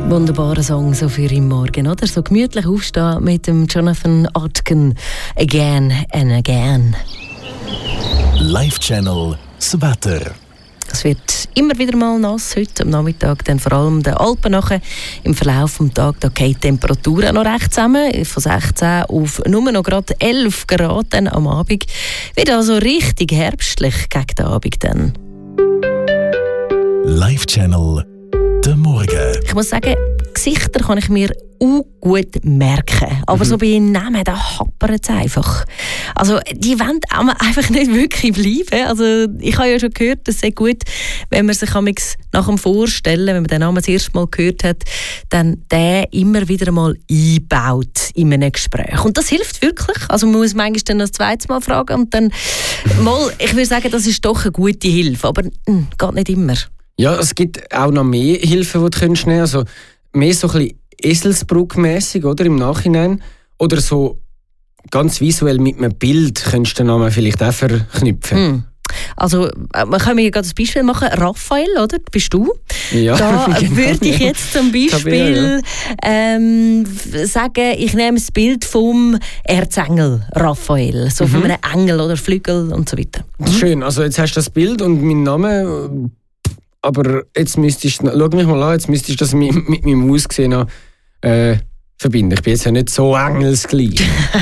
Wunderbarer Song so für im Morgen, oder? So gemütlich aufstehen mit dem Jonathan Atkin. Again and again. Live-Channel, das Wetter. Es wird immer wieder mal nass heute am Nachmittag, dann vor allem den Alpen nachher. Im Verlauf des Tages da geht die Temperatur auch noch recht zusammen. Von 16 auf nur noch gerade 11 Grad dann am Abend. Wird also richtig herbstlich gegen den Abend dann. Live-Channel, der Morgen. Ich muss sagen, Gesichter kann ich mir auch gut merken. Aber so bei Namen, da happert es einfach. Also, die wollen einfach nicht wirklich bleiben. Also, ich habe ja schon gehört, es sei gut, wenn man sich nach dem Vorstellen, wenn man den Namen das erste Mal gehört hat, dann den immer wieder mal einbaut in einem Gespräch. Und das hilft wirklich. Also, man muss manchmal dann das zweite Mal fragen und dann mal, ich würde sagen, das ist doch eine gute Hilfe. Aber geht nicht immer. Ja, es gibt auch noch mehr Hilfen, die du nehmen kannst. Also, mehr so ein bisschen Eselsbrückmässig, oder, im Nachhinein. Oder so ganz visuell mit einem Bild könntest du den Namen vielleicht auch verknüpfen. Also, man kann mir gerade ein Beispiel machen. Raphael, oder? Bist du? Ja, da genau, würde ich jetzt zum Beispiel sagen, ich nehme das Bild vom Erzengel Raphael. So von einem Engel oder Flügel und so weiter. Schön, also jetzt hast du das Bild und meinen Namen. Aber jetzt müsstest du, schau mich mal an, jetzt müsstest du das mit meinem Aussehen noch verbinden. Ich bin jetzt ja nicht so engelsgleich.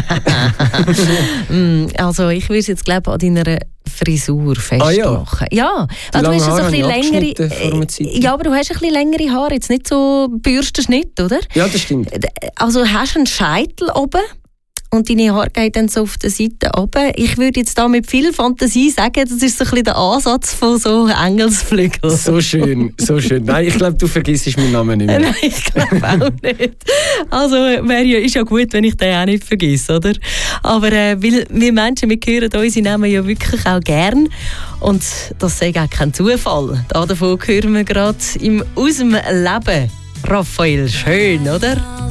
Also ich würde es jetzt glaube an deiner Frisur festmachen. Ja, du hast Haare so ein bisschen längere. Ja, aber du hast ein bisschen längere Haare, jetzt nicht so Bürstenschnitt, oder? Ja, das stimmt. Also hast du einen Scheitel oben? Und deine Haare gehen dann so auf der Seite runter. Ich würde jetzt da mit viel Fantasie sagen, das ist so ein bisschen der Ansatz von so Engelsflügeln. So schön, so schön. Nein, ich glaube, du vergisst meinen Namen nicht mehr. Nein, ich glaube auch nicht. Also ist ja gut, wenn ich den auch nicht vergesse, oder? Aber weil wir Menschen, wir hören unsere Namen ja wirklich auch gern. Und das ist auch kein Zufall. Davon hören wir gerade aus dem Leben. Raphael, schön, oder?